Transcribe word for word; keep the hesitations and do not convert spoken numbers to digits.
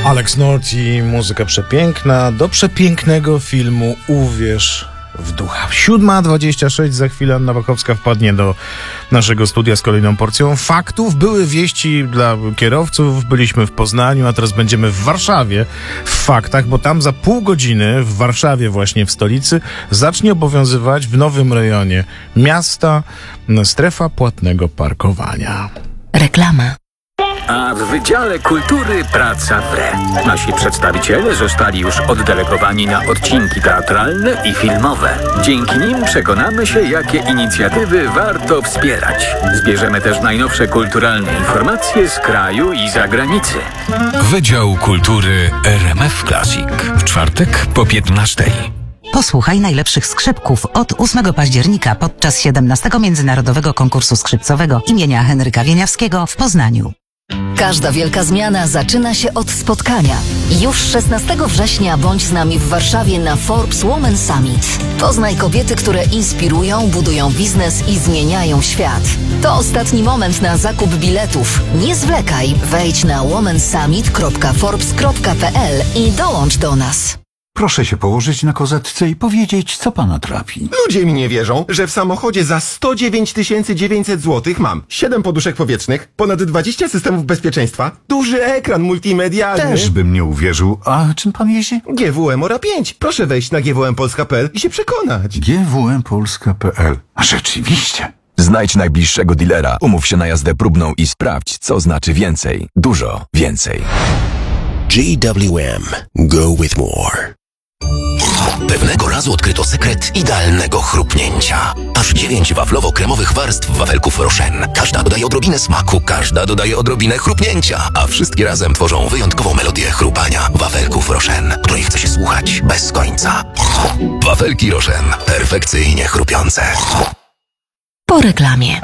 Alex North, muzyka przepiękna do przepięknego filmu Uwierz w ducha. siódma dwadzieścia sześć, za chwilę Anna Wachowska wpadnie do naszego studia z kolejną porcją faktów. Były wieści dla kierowców, byliśmy w Poznaniu, a teraz będziemy w Warszawie w faktach, bo tam za pół godziny w Warszawie, właśnie w stolicy, zacznie obowiązywać w nowym rejonie miasta strefa płatnego parkowania. Reklama. A w Wydziale Kultury praca wre. Nasi przedstawiciele zostali już oddelegowani na odcinki teatralne i filmowe. Dzięki nim przekonamy się, jakie inicjatywy warto wspierać. Zbierzemy też najnowsze kulturalne informacje z kraju i zagranicy. Wydział Kultury R M F Classic. W czwartek po piętnastej. Posłuchaj najlepszych skrzypków od ósmego października podczas siedemnastego Międzynarodowego Konkursu Skrzypcowego imienia Henryka Wieniawskiego w Poznaniu. Każda wielka zmiana zaczyna się od spotkania. Już szesnastego września bądź z nami w Warszawie na Forbes Women Summit. Poznaj kobiety, które inspirują, budują biznes i zmieniają świat. To ostatni moment na zakup biletów. Nie zwlekaj, wejdź na womensummit kropka forbes kropka p l i dołącz do nas. Proszę się położyć na kozetce i powiedzieć, co pana trapi. Ludzie mi nie wierzą, że w samochodzie za sto dziewięć tysięcy dziewięćset złotych mam siedem poduszek powietrznych, ponad dwadzieścia systemów bezpieczeństwa, duży ekran multimedialny. Też bym nie uwierzył. A czym pan jeździ? G W M Ora pięć. Proszę wejść na g w m polska kropka p l i się przekonać. G W M Polska kropka p l. A rzeczywiście. Znajdź najbliższego dealera, umów się na jazdę próbną i sprawdź, co znaczy więcej. Dużo więcej. G W M. Go with more. Pewnego razu odkryto sekret idealnego chrupnięcia. Aż dziewięć waflowo-kremowych warstw wafelków Rochen. Każda dodaje odrobinę smaku, każda dodaje odrobinę chrupnięcia, a wszystkie razem tworzą wyjątkową melodię chrupania wafelków Rochen, której chce się słuchać bez końca. Wafelki Rochen. Perfekcyjnie chrupiące. Po reklamie.